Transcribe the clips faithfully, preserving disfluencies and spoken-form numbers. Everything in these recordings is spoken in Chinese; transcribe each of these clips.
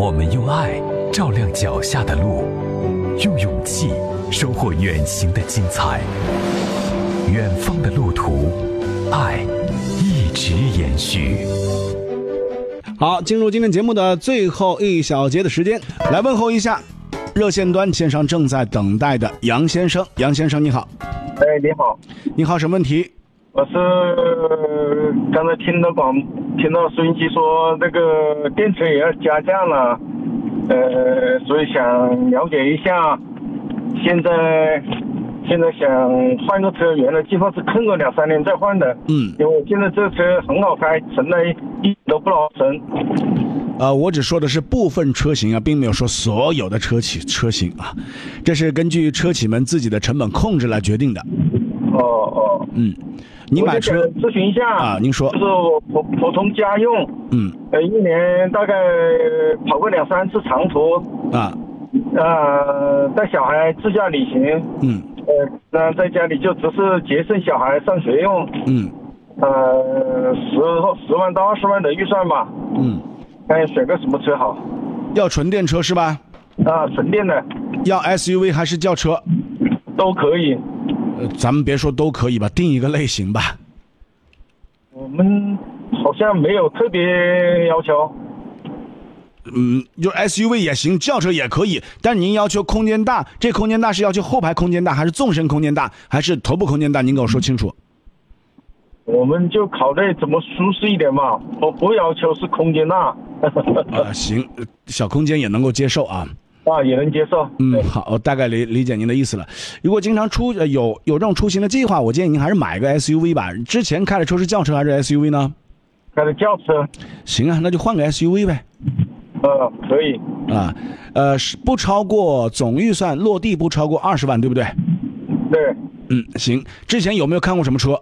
我们用爱照亮脚下的路，用勇气收获远行的精彩。远方的路途，爱一直延续。 好，进入今天节目的最后一小节的时间，来问候一下热线端线上正在等待的杨先生。杨先生你好。 哎，你好。 你好，什么问题？ 我是刚才听到广听到收音机说那个电车也要加价了，呃，所以想了解一下，现在现在想换个车，原来计划是空个两三年再换的， 嗯， 因为我现在这车很好开，乘了一点都不老沉。 呃，我只说的是部分车型啊，并没有说所有的车企车型啊，这是根据车企们自己的成本控制来决定的。 哦哦， 嗯，你买车咨询一下啊，您说， 就是我普普通家用， 嗯， 呃，一年大概跑过两三次长途啊， 呃，带小孩自驾旅行， 嗯， 呃，那在家里就只是节省小孩上学用， 嗯， 呃，十十万到二十万的预算吧， 嗯， 看选个什么车好？ 要纯电车是吧？ 啊，纯电的。 要 S U V 还是轿车？ 都可以。 呃，咱们别说都可以吧，定一个类型吧。 我们好像没有特别要求。 嗯，就 S U V 也行，轿车也可以，但您要求空间大，这空间大是要求后排空间大，还是纵深空间大，还是头部空间大？您给我说清楚。 我们就考虑怎么舒适一点嘛，我不要求是空间大。 啊，行，小空间也能够接受啊。 啊，也能接受。 嗯，好，我大概理理解您的意思了。如果经常出呃有有这种出行的计划，我建议您还是买个 S U V 吧。之前开的车是轿车还是 S U V 呢？ 开的轿车。 行啊，那就换个 S U V 呗。 呃，可以。 啊，呃，是不超过总预算落地不超过二十万，对不对？ 对。 嗯，行。之前有没有看过什么车？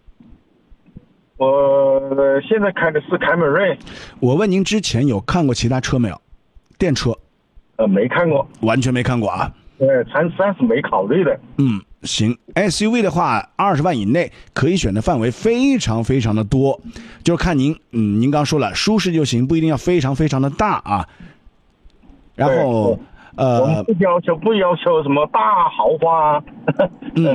我现在开的是凯美瑞。 我问您之前有看过其他车没有？电车？ 呃，没看过， 完全没看过啊。 对，暂暂时没考虑的。 嗯，行。S U V 的话，二十万以内可以选的范围非常非常的多，就是看您，嗯，您刚说了，舒适就行，不一定要非常非常的大啊。然后，呃， 我们不要求不要求什么大豪华。 嗯。